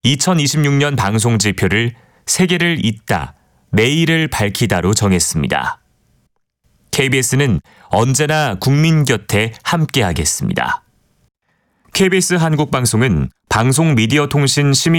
2026년 방송 지표를 세계를 잇다, 내일을 밝히다로 정했습니다. KBS는 언제나 국민 곁에 함께하겠습니다. KBS 한국방송은 방송미디어통신심의